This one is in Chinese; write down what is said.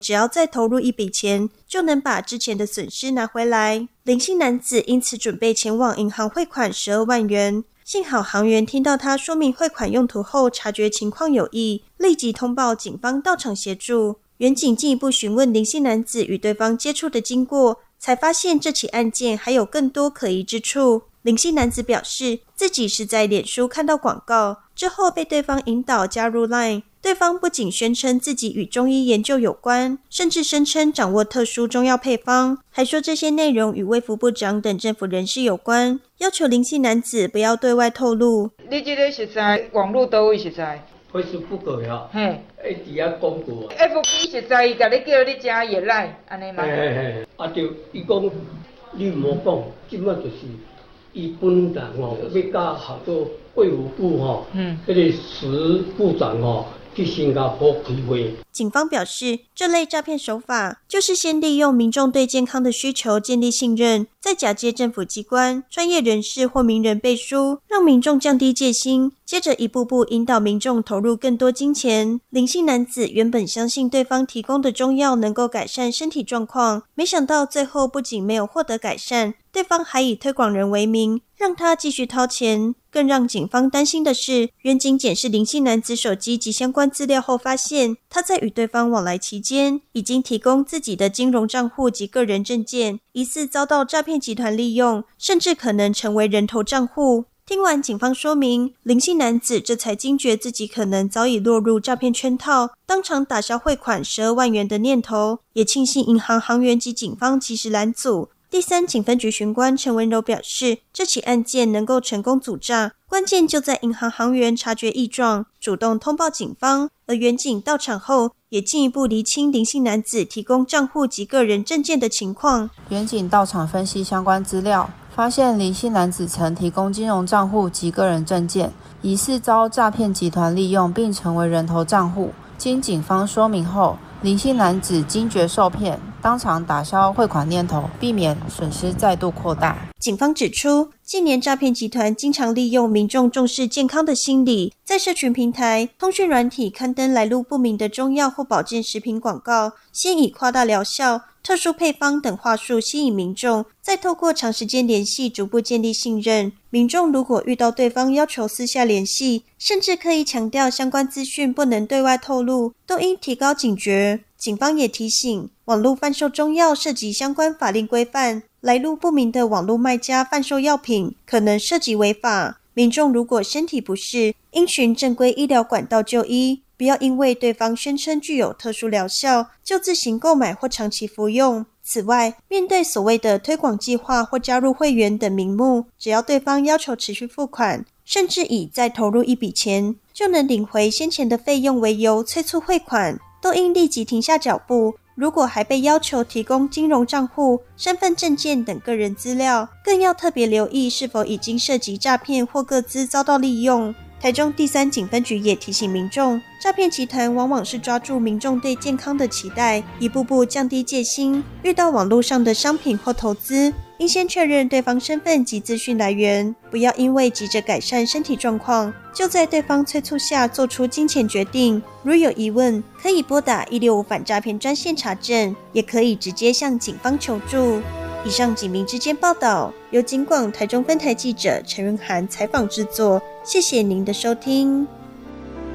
只要再投入一笔钱，就能把之前的损失拿回来。林姓男子因此准备前往银行汇款12万元。幸好行员听到他说明汇款用途后，察觉情况有异，立即通报警方到场协助。员警进一步询问林姓男子与对方接触的经过，才发现这起案件还有更多可疑之处。林姓男子表示，自己是在脸书看到广告，之后被对方引导加入 LINE。对方不仅宣称自己与中医研究有关，甚至声称掌握特殊中药配方，还说这些内容与卫福部长等政府人士有关，要求林姓男子不要对外透露。 你这个是在网络倒位是在 ？Facebook 呀， 嘿， 底下广告啊。 FB 是在伊甲你叫你加热来，安尼吗？ 嘿，就伊讲，你莫讲，即摆就是伊本人吼，要甲合作卫福部吼，迄个时部长吼。去新加坡开会。 警方表示，这类诈骗手法就是先利用民众对健康的需求建立信任，再假借政府机关、专业人士或名人背书，让民众降低戒心，接着一步步引导民众投入更多金钱。林姓男子原本相信对方提供的中药能够改善身体状况，没想到最后不仅没有获得改善，对方还以推广人为名，让他继续掏钱。更让警方担心的是，员警检视林姓男子手机及相关资料后发现，他在与对方往来期间，已经提供自己的金融账户及个人证件，疑似遭到诈骗集团利用，甚至可能成为人头账户。听完警方说明，林姓男子这才惊觉自己可能早已落入诈骗圈套，当场打消汇款12万元的念头，也庆幸银行行员及警方及时拦阻。第三警分局巡官陈文柔表示，这起案件能够成功阻诈，关键就在银行行员察觉异状，主动通报警方，而员警到场后也进一步厘清林姓男子提供账户及个人证件的情况。 员警到场分析相关资料，发现林姓男子曾提供金融账户及个人证件，疑似遭诈骗集团利用并成为人头账户。经警方说明后，林姓男子惊觉受骗，当场打消汇款念头，避免损失再度扩大。 警方指出，近年诈骗集团经常利用民众重视健康的心理，在社群平台、通讯软体刊登来路不明的中药或保健食品广告，先以夸大疗效、特殊配方等话术吸引民众，再透过长时间联系逐步建立信任。民众如果遇到对方要求私下联系，甚至刻意强调相关资讯不能对外透露，都应提高警觉。警方也提醒，网络贩售中药涉及相关法令规范，来路不明的网络卖家贩售药品可能涉及违法。民众如果身体不适，应循正规医疗管道就医，不要因为对方宣称具有特殊疗效，就自行购买或长期服用。此外，面对所谓的推广计划或加入会员等名目，只要对方要求持续付款，甚至以再投入一笔钱就能领回先前的费用为由催促汇款，都应立即停下脚步。如果还被要求提供金融账户、身份证件等个人资料，更要特别留意是否已经涉及诈骗或个资遭到利用。台中第三警分局也提醒民众，诈骗集团往往是抓住民众对健康的期待，一步步降低戒心。遇到网络上的商品或投资，应先确认对方身份及资讯来源，不要因为急着改善身体状况，就在对方催促下做出金钱决定。如有疑问，可以拨打165反诈骗专线查证，也可以直接向警方求助。以上警民之间报道，由警广台中分台记者陈润涵采访制作，谢谢您的收听。